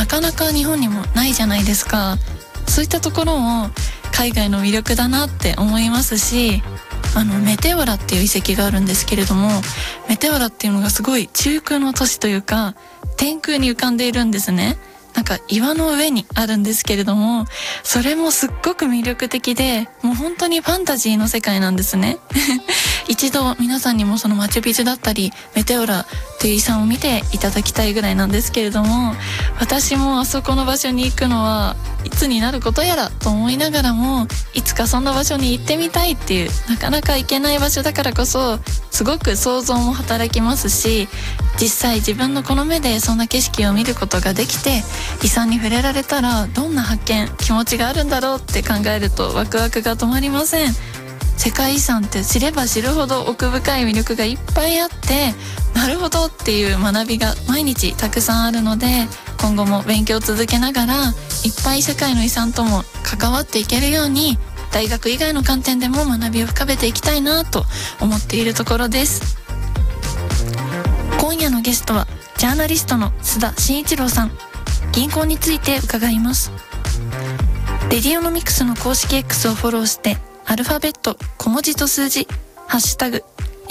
かなか日本にもないじゃないですか。そういったところも海外の魅力だなって思いますし、メテオラっていう遺跡があるんですけれども、メテオラっていうのがすごい中空の都市というか天空に浮かんでいるんですね。なんか岩の上にあるんですけれども、それもすっごく魅力的で、もう本当にファンタジーの世界なんですね一度皆さんにもそのマチュピチュだったりメテオラという遺産を見ていただきたいぐらいなんですけれども、私もあそこの場所に行くのはいつになることやらと思いながらも、いつかそんな場所に行ってみたいっていう、なかなか行けない場所だからこそすごく想像も働きますし、実際自分のこの目でそんな景色を見ることができて、遺産に触れられたらどんな発見、気持ちがあるんだろうって考えるとワクワクが止まりません。世界遺産って知れば知るほど奥深い魅力がいっぱいあって、なるほどっていう学びが毎日たくさんあるので、今後も勉強を続けながらいっぱい世界の遺産とも関わっていけるように、大学以外の観点でも学びを深めていきたいなと思っているところです。今夜のゲストはジャーナリストの須田慎一郎さん。銀行について伺います。レディオノミクスの公式 X をフォローして、アルファベット小文字と数字ハッシュタグ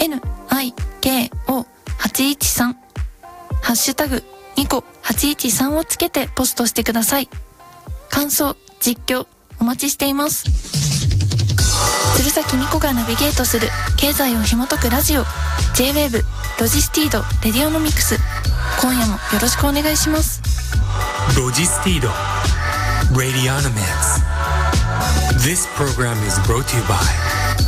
NIKO813 ハッシュタグニコ813をつけてポストしてください。感想、実況お待ちしています。鶴崎ニコがナビゲートする経済を紐解くラジオ J-WAVE ロジスティードレディオノミクス、今夜もよろしくお願いします。 ロジスティード Radionomics. This program is brought to you by